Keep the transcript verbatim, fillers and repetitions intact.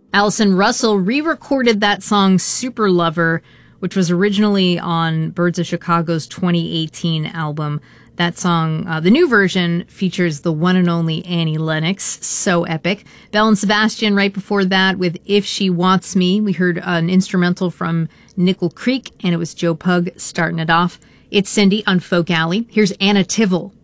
Allison Russell re-recorded that song Super Lover, which was originally on Birds of Chicago's twenty eighteen album. That song, uh, the new version, features the one and only Annie Lennox. So epic. Belle and Sebastian right before that with If She Wants Me. We heard an instrumental from Nickel Creek, and it was Joe Pug starting it off. It's Cindy on Folk Alley. Here's Anna Tivell